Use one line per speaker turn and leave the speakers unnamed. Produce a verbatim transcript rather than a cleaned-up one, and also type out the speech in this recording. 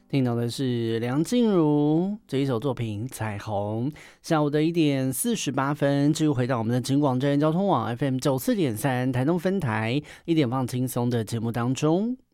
听到的是梁静茹这一首作品《彩虹》。下午的一点四十八分，继续回到我们的警广真人交通网 F M 九四点三台东分台，一点放轻松的节目当中。